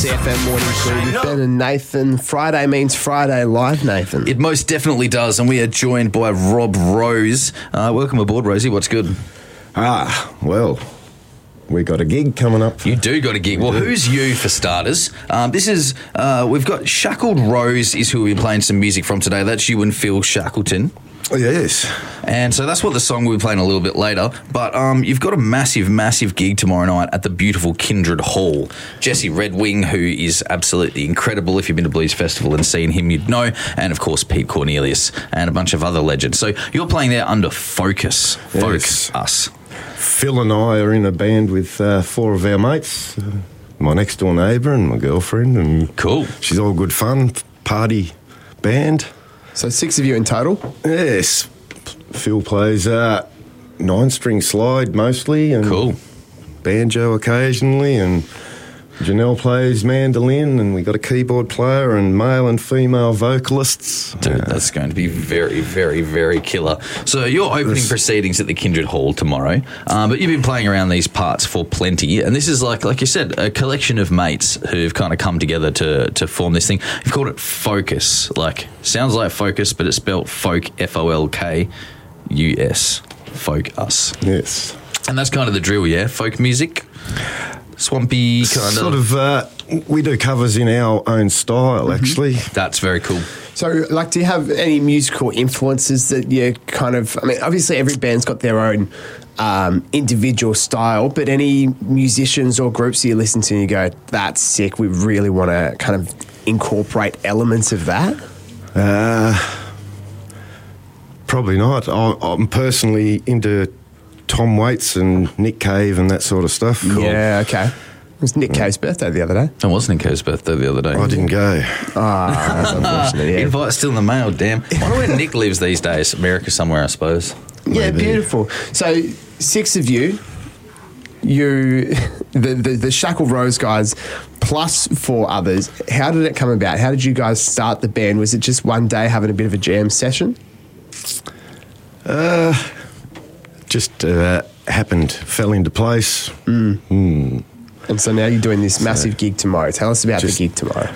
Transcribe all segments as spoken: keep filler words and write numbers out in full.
C F M Morning Crew with Ben and Nathan. Friday means Friday Live, Nathan. It most definitely does, and we are joined by Rob Rose. Uh, welcome aboard, Rosie. What's good? Ah, well, we got a gig coming up. You do got a gig. Well, who's you for starters? Um, this is, uh, we've got Shackled Rose is who we've been playing some music from today. That's you and Phil Shackleton. Oh, yes. And so that's what the song we'll be playing a little bit later. But um, you've got a massive, massive gig tomorrow night at the beautiful Kindred Hall. Jesse Redwing, who is absolutely incredible. If you've been to Blues Festival and seen him, you'd know. And, of course, Pete Cornelius and a bunch of other legends. So you're playing there under Focus. Yes. Focus Us. Phil and I are in a band with uh, four of our mates. Uh, my next-door neighbour and my girlfriend. And cool. She's all good fun. Party band. So six of you in total? Yes. Phil plays uh, nine-string slide mostly. And cool. Banjo occasionally. And Janelle plays mandolin. And we got a keyboard player and male and female vocalists. Dude, that's going to be very, very, very killer. So you're opening this... proceedings at the Kindred Hall tomorrow. Um, but you've been playing around these parts for plenty. And this is, like like you said, a collection of mates who've kind of come together to, to form this thing. You've called it Focus. Like, sounds like Focus, but it's spelled Folk, F O L K U S. Folk Us. Yes. And that's kind of the drill, yeah? Folk music? Swampy kind of... Sort of, uh, we do covers in our own style, mm-hmm. actually. That's very cool. So, like, do you have any musical influences that you kind of... I mean, obviously every band's got their own um, individual style, but any musicians or groups that you listen to and you go, that's sick, we really want to kind of incorporate elements of that? Uh, probably not. I'm, I'm personally into... Tom Waits and Nick Cave and that sort of stuff. Cool. Yeah, okay. It was Nick Cave's birthday the other day. It was Nick Cave's birthday the other day. I didn't go. Ah, that's unfortunate, yeah. Invite still in the mail, damn. I wonder where Nick lives these days. America somewhere, I suppose. Yeah, Maybe. Beautiful. So, six of you, you, the, the, the Shackled Rose guys, plus four others. How did it come about? How did you guys start the band? Was it just one day having a bit of a jam session? Uh... Just uh, happened, fell into place. Mm. Mm. And so now you're doing this massive so gig tomorrow. Tell us about just, the gig tomorrow.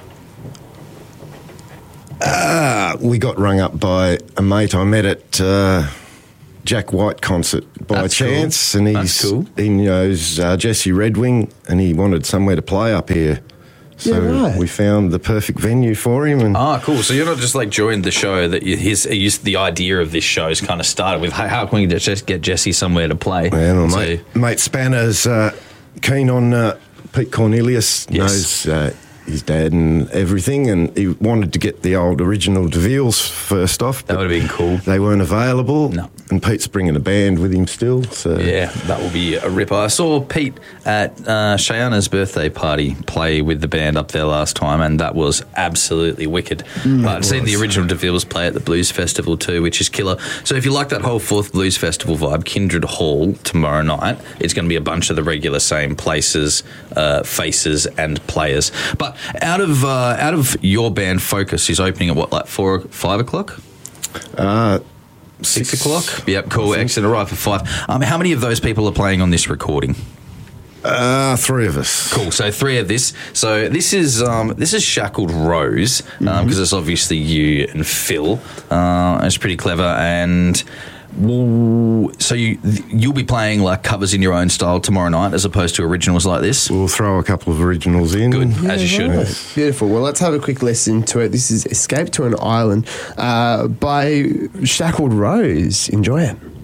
Uh, we got rung up by a mate I met at uh, Jack White concert by That's chance. Cool. And he's, cool. he knows uh, Jesse Redwing and he wanted somewhere to play up here. So yeah, right. we found the perfect venue for him. And ah, cool. So you're not just like joined the show, that you, his, his, the idea of this show is kind of started with, hey, how can we just get Jesse somewhere to play? Yeah, well, so, mate, mate Spanner's uh, keen on uh, Pete Cornelius, yes. knows uh, his dad and everything, and he wanted to get the old original DeVille's first off. That would have been cool. They weren't available. No. And Pete's bringing a band with him still. So yeah, that will be a ripper. I saw Pete at uh, Cheyana's birthday party play with the band up there last time, and that was absolutely wicked. Mm, but I've seen the original DeVille's play at the Blues Festival too, which is killer. So if you like that whole fourth Blues Festival vibe, Kindred Hall tomorrow night, it's going to be a bunch of the regular same places, uh, faces and players. But out of uh, out of your band, Focus is opening at what, like four, five o'clock? Uh, Six, six o'clock? Yep, cool. Excellent. Arrive for five. Um, how many of those people are playing on this recording? Uh, three of us. Cool. So three of this. So this is um, this is Shackled Rose because um, mm-hmm. it's obviously you and Phil. Uh, it's pretty clever. And well, so you you'll be playing like covers in your own style tomorrow night as opposed to originals like this. We'll throw a couple of originals in. Good, yeah, as you should. Right. Beautiful. Well, let's have a quick listen to it. This is Escape to an Island uh, by Shackled Rose. Enjoy it.